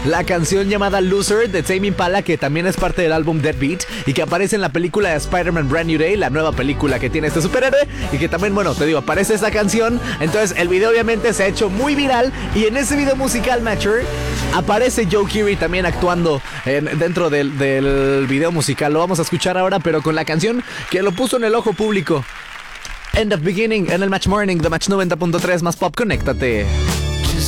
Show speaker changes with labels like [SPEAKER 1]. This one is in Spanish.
[SPEAKER 1] la canción llamada Loser de Tame Impala, que también es parte del álbum Deadbeat y que aparece en la película de Spider-Man Brand New Day, la nueva película que tiene este superhéroe, y que también, bueno, te digo, aparece esta canción. Entonces el video obviamente se ha hecho muy viral, y en ese video musical, Matcher, aparece Joe Keery también actuando dentro del video musical. Lo vamos a escuchar ahora, pero con la canción que lo puso en el ojo público. End of Beginning en el Match Morning de Match 90.3 más Pop. Conéctate.